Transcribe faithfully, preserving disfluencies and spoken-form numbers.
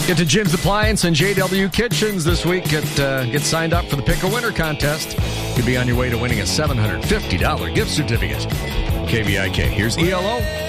Get to Jim's Appliance and J W Kitchens this week. Get, uh, get signed up for the Pick a Winner contest. Could be on your way to winning a seven hundred fifty dollars gift certificate. K V I K. Here's E L O.